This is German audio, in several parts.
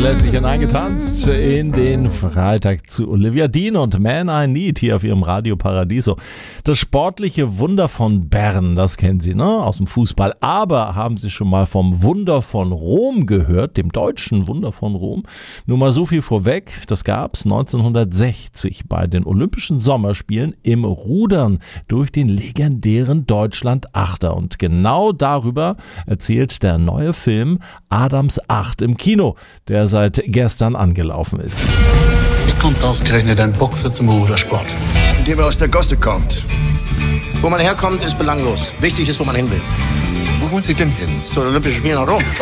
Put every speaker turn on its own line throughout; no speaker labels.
lässig hineingetanzt in den Freitag zu Olivia Dean und Man I Need hier auf ihrem Radio Paradiso. Das sportliche Wunder von Bern, das kennen Sie, ne? Aus dem Fußball. Aber haben Sie schon mal vom Wunder von Rom gehört, dem deutschen Wunder von Rom? Nur mal so viel vorweg, das gab's 1960 bei den Olympischen Sommerspielen im Rudern durch den legendären Deutschland-Achter. Und genau darüber erzählt der neue Film Adams Acht im Kino, der seit gestern angelaufen ist.
Wie kommt ausgerechnet ein Boxer zum Rudersport?
Indem er aus der Gosse kommt.
Wo man herkommt, ist belanglos. Wichtig ist, wo man hin will.
Wo wollen Sie denn hin?
Zu den Olympischen Spielen nach Rom.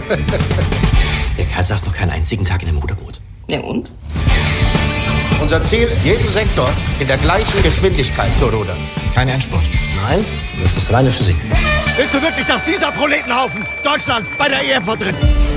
Der Kerl saß noch keinen einzigen Tag in einem Ruderboot.
Ja und?
Unser Ziel, jeden Sektor in der gleichen Geschwindigkeit zu rudern.
Kein Endspurt.
Nein, das ist reine Physik.
Willst du wirklich, dass dieser Proletenhaufen Deutschland bei der EM vertritt?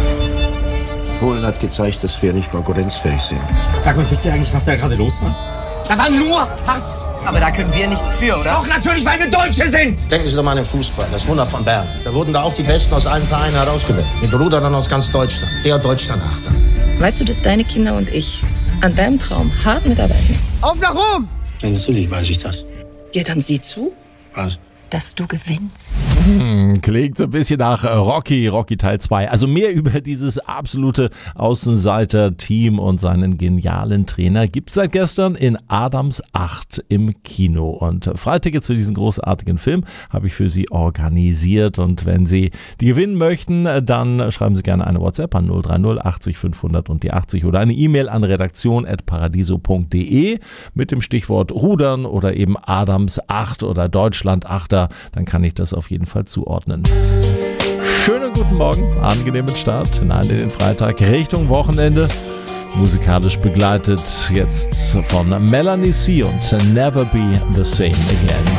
Polen hat gezeigt, dass wir nicht konkurrenzfähig sind.
Sag mal, wisst ihr eigentlich, was da gerade los war?
Da war nur Hass.
Aber da können wir nichts für, oder?
Auch natürlich, weil wir Deutsche sind.
Denken Sie doch mal an den Fußball, das Wunder von Bern. Da wurden da auch die Besten aus allen Vereinen herausgewählt. Mit Ruderern aus ganz Deutschland. Der Deutschland-Achter.
Weißt du, dass deine Kinder und ich an deinem Traum hart mitarbeiten?
Auf nach Rom.
Ja, natürlich weiß ich das.
Ja, dann sieh zu,
Was?
dass du gewinnst.
Klingt so ein bisschen nach Rocky Teil 2. Also mehr über dieses absolute Außenseiter-Team und seinen genialen Trainer gibt es seit gestern in Adams Acht im Kino. Und Freitickets für diesen großartigen Film habe ich für Sie organisiert. Und wenn Sie die gewinnen möchten, dann schreiben Sie gerne eine WhatsApp an 030 80 500 und die 80 oder eine E-Mail an redaktion@paradiso.de mit dem Stichwort Rudern oder eben Adams Acht oder Deutschland Achter. Dann kann ich das auf jeden Fall zuordnen. Schönen guten Morgen, angenehmen Start hinein in den Freitag Richtung Wochenende. Musikalisch begleitet jetzt von Melanie C. und Never Be the Same Again.